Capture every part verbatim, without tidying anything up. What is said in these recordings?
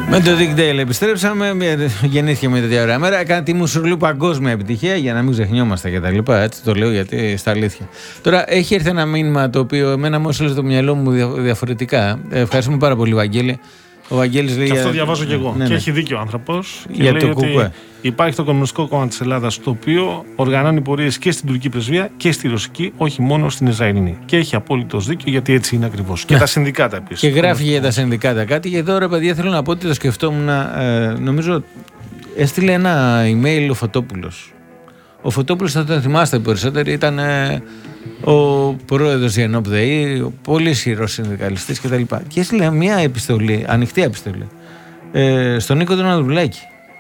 Με το Dick Dale επιστρέψαμε. Γεννήθηκε με τέτοια ωραία μέρα. Έκανε τη Μουσουρλού παγκόσμια επιτυχία για να μην ξεχνιόμαστε και τα λοιπά. Έτσι το λέω γιατί στα αλήθεια. Τώρα έχει έρθει ένα μήνυμα το οποίο εμένα μου έστειλε το μυαλό μου διαφορετικά. Ευχαριστούμε πάρα πολύ, Βαγγέλη. Ο Βαγγέλης λέει. Και αυτό για... διαβάζω και εγώ. Ναι, και ναι. έχει δίκιο ο άνθρωπος. Και για λέει το ότι κουκουέ. υπάρχει το Κομμουνιστικό Κόμμα της Ελλάδας, το οποίο οργανώνει πορείες και στην τουρκική πρεσβεία και στη ρωσική, όχι μόνο στην Ισραηλινή. Και έχει απόλυτος δίκιο, γιατί έτσι είναι ακριβώς. Και τα συνδικάτα επίσης. Και γράφει για τα συνδικάτα κάτι. Και τώρα, παιδιά, θέλω να πω ότι το σκεφτόμουν. Ε, νομίζω έστειλε ένα email ο Φωτόπουλος. Ο Φωτόπουλος, θα τον θυμάστε περισσότεροι, ήταν ε, ο πρόεδρος Γενόπ ΔΕΗ, ο πολύ ισχυρός συνδικαλιστής κτλ. Και, και έστειλε μια επιστολή, ανοιχτή επιστολή, ε, στον Νίκο τον Ανδρουλάκη.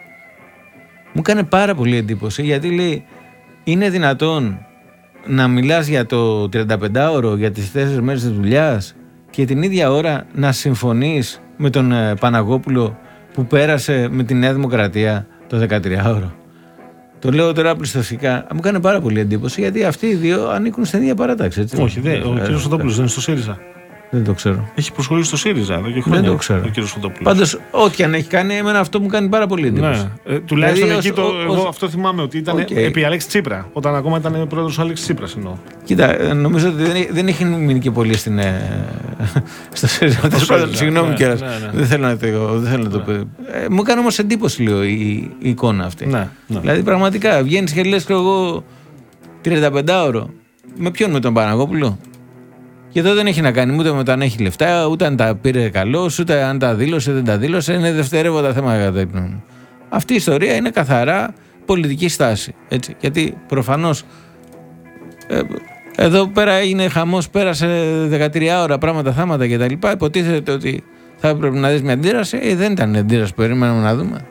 Μου έκανε πάρα πολύ εντύπωση, γιατί λέει, είναι δυνατόν να μιλάς για το τριανταπεντάωρο, για τις τέσσερις μέρες της δουλειάς και την ίδια ώρα να συμφωνείς με τον ε, Παναγόπουλο που πέρασε με τη Νέα Δημοκρατία το δεκατριάωρο. Το λέω τώρα πληστοσικά. Μου έκανε πάρα πολύ εντύπωση, γιατί αυτοί οι δύο ανήκουν στην ίδια παράταξη. Έτσι. Όχι, δε, ο κ. Φωτόπουλος δεν είναι στο ΣΥΡΙΖΑ. Δεν το ξέρω. Έχει προσχωρήσει στο ΣΥΡΙΖΑ εδώ και χρόνια. Δεν το ξέρω. Ο κ. Φωτόπουλος. Πάντως, ό,τι αν έχει κάνει, εμένα αυτό μου κάνει πάρα πολύ εντύπωση. Ναι. Ε, τουλάχιστον Δηλαδή, εκεί ως, το, ως, εγώ αυτό θυμάμαι ότι ήταν okay. επί Αλέξη Τσίπρα. Όταν ακόμα ήταν πρόεδρος ο Αλέξης Τσίπρας εννοώ. Κοίτα, νομίζω ότι δεν, δεν έχει μείνει και πολύ στην, ε, στο ΣΥΡΙΖΑ. Συγγνώμη ναι, κιόλας. ναι, ναι. Δεν θέλω να το, δεν θέλω να το πω. Ε, μου έκανε όμως εντύπωση λίγο η, η εικόνα αυτή. Ναι, ναι. Δηλαδή, πραγματικά βγαίνεις και λες και εγώ τριανταπεντάωρο. Με ποιον, με τον Παναγόπουλο? Και εδώ δεν έχει να κάνει ούτε με το αν έχει λεφτά, ούτε αν τα πήρε καλώς, ούτε αν τα δήλωσε, δεν τα δήλωσε. Είναι δευτερεύοντα θέματα κατά την γνώμη μου. Αυτή η ιστορία είναι καθαρά πολιτική στάση. Έτσι. Γιατί προφανώς ε, εδώ πέρα έγινε χαμός, πέρασε δεκατρία ώρα, πράγματα, θάματα κτλ. Υποτίθεται ότι θα έπρεπε να δεις μια αντίδραση. Ε, δεν ήταν αντίδραση που περίμεναμε να δούμε.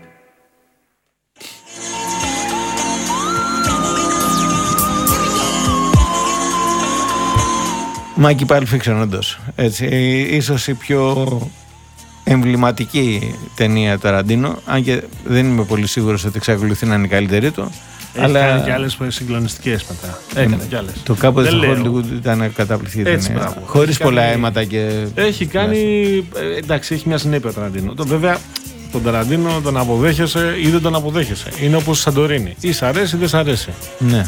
Μάκη Pulp Fiction, όντως. Έτσι, ίσως η πιο εμβληματική ταινία Ταραντίνο, αν και δεν είμαι πολύ σίγουρος ότι εξακολουθεί να είναι η καλύτερη του. Έχει αλλά... κάνει και άλλες συγκλονιστικές μετά. Έκανε και άλλες. Το κάποτε στο λέω. Hollywood ήταν καταπληκτική Έτσι, ταινία. μπράβο. Χωρίς Έχει πολλά κάνει- αίματα και... Έχει κάνει. ε, Εντάξει, έχει μια συνέπεια ο Ταραντίνο. Το, βέβαια, τον Ταραντίνο τον αποδέχεσαι ή δεν τον αποδέχεσαι. Είναι όπως η Σαντορίνη. Ή σ' αρέσει ή δεν σ' αρέσει. Ναι.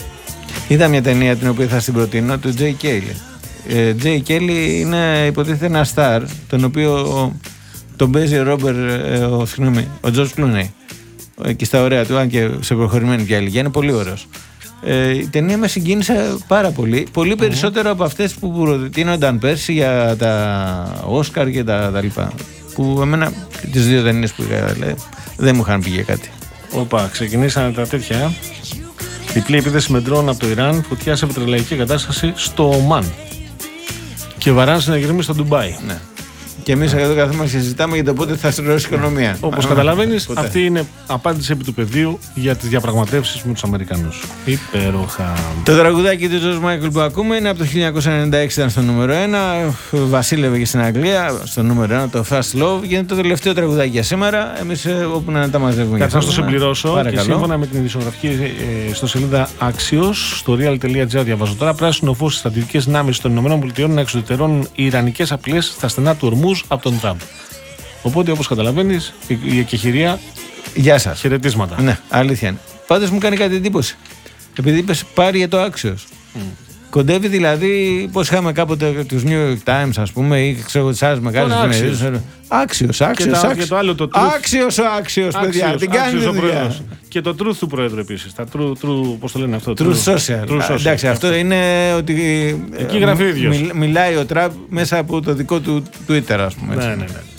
Είδα μια ταινία την οποία θα την προτείνω, του Τζέι Κέιλι. Τζέι Κέιλι είναι υποτίθεται ένα στάρ, τον οποίο τον παίζει ο Ρόμπερ, ε, ο, συγγνώμη, ο Τζορτζ Κλούνεϊ. Και στα ωραία του, αν και σε προχωρημένη πια ηλικία, είναι πολύ ωραίος. Ε, η ταινία με συγκίνησε πάρα πολύ. Πολύ περισσότερο mm. από αυτές που προτείνονταν πέρσι για τα Όσκαρ και τα, τα λοιπά. Που εμένα τις δύο ταινίες που είχα λέει, δεν μου είχαν πει για κάτι. Όπα, ξεκινήσανε τα τέτοια. Διπλή επίθεση με ντρόν από το Ιράν, φωτιά σε πετρελαϊκή κατάσταση στο Ομάν. Και βαράνε συναγερμοί στο Ντουμπάι. Ναι. Και εμείς εδώ καθόμαστε και συζητάμε για το πότε θα στρώσει η οικονομία. Όπως καταλαβαίνεις, αυτή είναι απάντηση επί του πεδίου για τις διαπραγματεύσεις με τους Αμερικανούς. Υπέροχα. Το τραγουδάκι του George Michael που ακούμε είναι από το χίλια εννιακόσια ενενήντα έξι, ήταν στο νούμερο ένα. Βασίλευε και στην Αγγλία, στο νούμερο ένα, το Fast Love. Και είναι το τελευταίο τραγουδάκι για σήμερα. Εμείς όπου να τα μαζεύουμε. Κάτσε να το συμπληρώσω. Παρακαλώ. Και σύμφωνα με την ειδησιογραφική ε, στο σελίδα Axios, στο real τελεία gr διαβάζω τώρα, πράσινο φως στις στρατιωτικές δυνάμεις των ΗΠΑ να εξουδετερώνουν ιρανικές απειλές στα στενά του Ορμούζ από τον Τραμπ. Οπότε, όπως καταλαβαίνεις, η εκεχηρία. Γεια σας. Χαιρετίσματα. Ναι, αλήθεια είναι. Πάντως μου κάνει κάτι εντύπωση. Επειδή είπες πάρει για το Axios. Mm. Κοντεύει δηλαδή, πώς είχαμε κάποτε τους New York Times, ας πούμε, ή ξέρω τις άλλες μεγάλες εφημερίδες. Άξιος, άξιος, άξιος. Άξιος ο άξιος, παιδιά. Την κάνει τη δουλειά. Και το truth του πρόεδρου επίσης. Τα true, true, πώς το λένε αυτό. Truth social. True social. Εντάξει, αυτό είναι ότι εκεί γράφει ο ίδιος. Μιλάει ο Τραμπ μέσα από το δικό του Twitter, ας πούμε. Ναι, ναι, ναι.